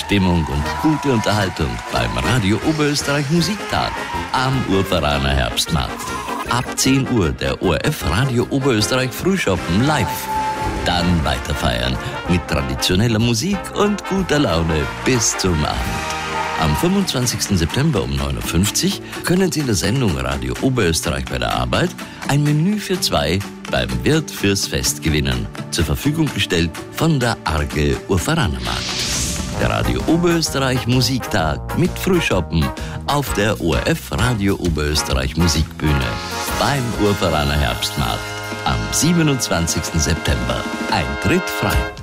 Stimmung und gute Unterhaltung beim Radio Oberösterreich Musiktag am Urveraner Herbstmarkt. Ab 10 Uhr der ORF Radio Oberösterreich Frühschoppen live. Dann weiterfeiern mit traditioneller Musik und guter Laune bis zum Abend. Am 25. September um 9.50 Uhr können Sie in der Sendung Radio Oberösterreich bei der Arbeit ein Menü für 2 beim Wirt fürs Fest gewinnen. Zur Verfügung gestellt von der Arge Urveranermarkt. Der Radio Oberösterreich Musiktag mit Frühschoppen auf der ORF Radio Oberösterreich Musikbühne beim Urveraner Herbstmarkt am 27. September. Eintritt frei.